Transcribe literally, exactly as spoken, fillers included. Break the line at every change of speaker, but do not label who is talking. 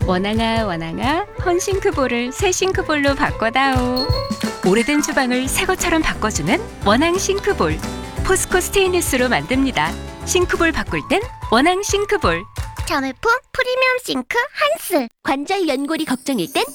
원앙아 원앙아 헌싱크볼을 새 싱크볼로 바꿔다오. 오래된 주방을 새 것처럼 바꿔주는 원앙 싱크볼. 포스코 스테인리스로 만듭니다. 싱크볼 바꿀 땐 원앙 싱크볼.
자매품 프리미엄 싱크 한스.
관절 연골이 걱정일 땐